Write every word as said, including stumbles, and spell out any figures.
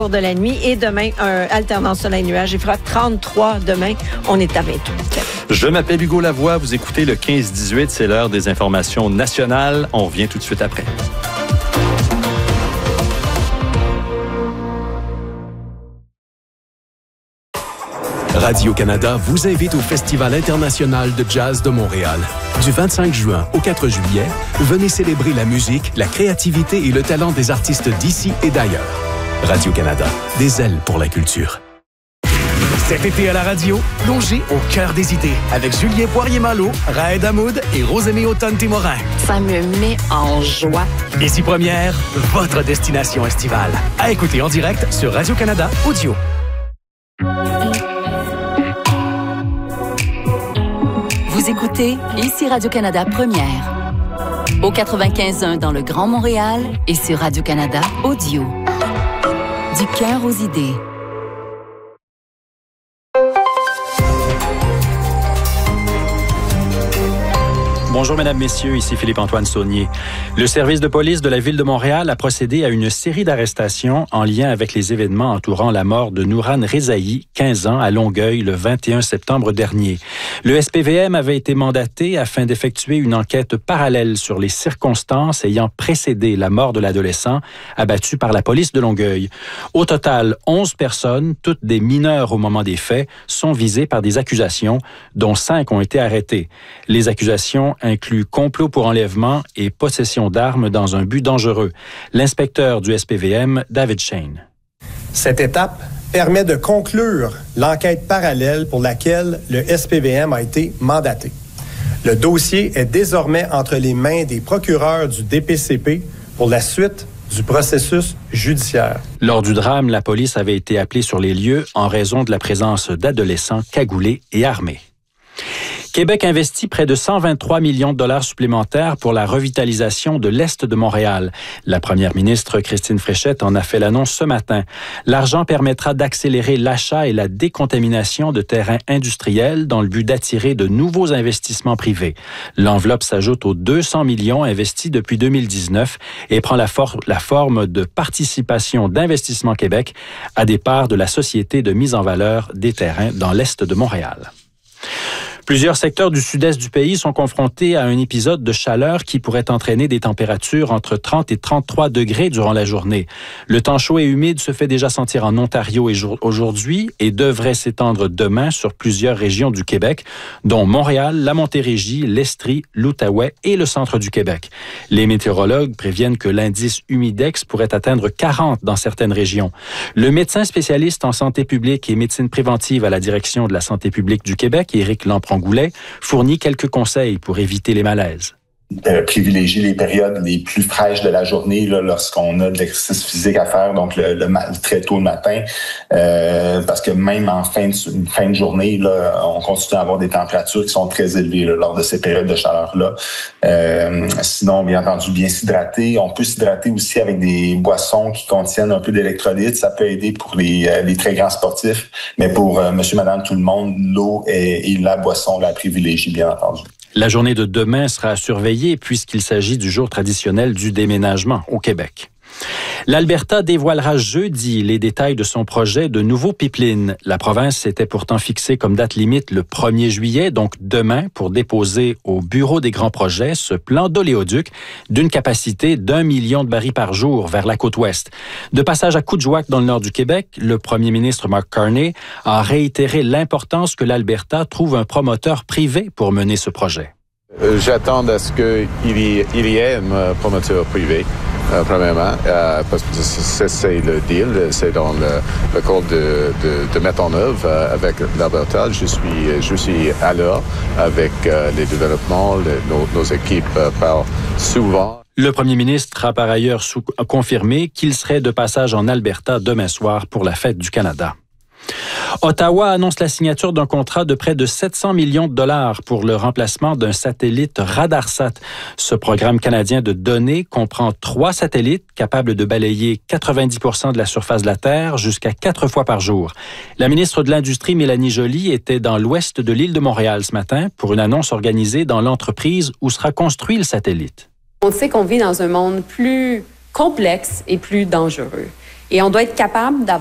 de la nuit et demain, un alternance soleil-nuage. Il fera trente-trois demain. On est à vingt-huit. Je m'appelle Hugo Lavoie. Vous écoutez le quinze dix-huit. C'est l'heure des informations nationales. On revient tout de suite après. Radio-Canada vous invite au Festival international de jazz de Montréal. Du vingt-cinq juin au quatre juillet, venez célébrer la musique, la créativité et le talent des artistes d'ici et d'ailleurs. Radio-Canada, des ailes pour la culture. Cet été à la radio, plongez au cœur des idées avec Julien Poirier-Malo, Raed Hamoud et Rosemée Automne-Témorin. Ça me met en joie. Ici Première, votre destination estivale. À écouter en direct sur Radio-Canada Audio. Vous écoutez ici Radio-Canada Première. Au quatre-vingt-quinze un dans le Grand Montréal et sur Radio-Canada Audio. Du cœur aux idées. Bonjour, mesdames, messieurs, ici Philippe-Antoine Saunier. Le service de police de la Ville de Montréal a procédé à une série d'arrestations en lien avec les événements entourant la mort de Nourane Rezaï, quinze ans, à Longueuil, le vingt et un septembre dernier. Le S P V M avait été mandaté afin d'effectuer une enquête parallèle sur les circonstances ayant précédé la mort de l'adolescent abattu par la police de Longueuil. Au total, onze personnes, toutes des mineurs au moment des faits, sont visées par des accusations, dont cinq ont été arrêtées. Les accusations inclut complot pour enlèvement et possession d'armes dans un but dangereux. L'inspecteur du S P V M, David Shane. Cette étape permet de conclure l'enquête parallèle pour laquelle le S P V M a été mandaté. Le dossier est désormais entre les mains des procureurs du D P C P pour la suite du processus judiciaire. Lors du drame, la police avait été appelée sur les lieux en raison de la présence d'adolescents cagoulés et armés. Québec investit près de cent vingt-trois millions de dollars supplémentaires pour la revitalisation de l'Est de Montréal. La première ministre Christine Fréchette en a fait l'annonce ce matin. L'argent permettra d'accélérer l'achat et la décontamination de terrains industriels dans le but d'attirer de nouveaux investissements privés. L'enveloppe s'ajoute aux deux cents millions investis depuis deux mille dix-neuf et prend la, for- la forme de participation d'Investissement Québec à des parts de la Société de mise en valeur des terrains dans l'Est de Montréal. Plusieurs secteurs du sud-est du pays sont confrontés à un épisode de chaleur qui pourrait entraîner des températures entre trente et trente-trois degrés durant la journée. Le temps chaud et humide se fait déjà sentir en Ontario aujourd'hui et devrait s'étendre demain sur plusieurs régions du Québec, dont Montréal, la Montérégie, l'Estrie, l'Outaouais et le centre du Québec. Les météorologues préviennent que l'indice humidex pourrait atteindre quarante dans certaines régions. Le médecin spécialiste en santé publique et médecine préventive à la direction de la santé publique du Québec, Éric Lampron-Goulet, fournit quelques conseils pour éviter les malaises. De privilégier les périodes les plus fraîches de la journée là, lorsqu'on a de l'exercice physique à faire, donc le, le, le très tôt le matin, euh, parce que même en fin de, fin de journée, là, on continue à avoir des températures qui sont très élevées là, lors de ces périodes de chaleur-là. Euh, sinon, bien entendu, bien s'hydrater. On peut s'hydrater aussi avec des boissons qui contiennent un peu d'électrolytes. Ça peut aider pour les, les très grands sportifs, mais pour euh, monsieur, madame, tout le monde, l'eau est, est la boisson la privilégiée, bien entendu. La journée de demain sera à surveiller puisqu'il s'agit du jour traditionnel du déménagement au Québec. L'Alberta dévoilera jeudi les détails de son projet de nouveau pipeline. La province s'était pourtant fixée comme date limite le premier juillet, donc demain, pour déposer au Bureau des grands projets ce plan d'oléoduc d'une capacité d'un million de barils par jour vers la côte ouest. De passage à Coudjouac dans le nord du Québec, le premier ministre Mark Carney a réitéré l'importance que l'Alberta trouve un promoteur privé pour mener ce projet. Euh, j'attends à ce qu'il y, il y ait un promoteur privé. Euh, premièrement, euh, parce que c'est, c'est le deal, c'est dans le, le code de, de, de mettre en œuvre euh, avec l'Alberta. Je suis, je suis à l'heure avec euh, les développements, les, nos, nos équipes euh, parlent souvent. Le premier ministre a par ailleurs sous- confirmé qu'il serait de passage en Alberta demain soir pour la fête du Canada. Ottawa annonce la signature d'un contrat de près de sept cents millions de dollars pour le remplacement d'un satellite Radarsat. Ce programme canadien de données comprend trois satellites capables de balayer quatre-vingt-dix pour cent de la surface de la Terre jusqu'à quatre fois par jour. La ministre de l'Industrie, Mélanie Joly, était dans l'ouest de l'île de Montréal ce matin pour une annonce organisée dans l'entreprise où sera construit le satellite. On sait qu'on vit dans un monde plus complexe et plus dangereux. Et on doit être capable d'avoir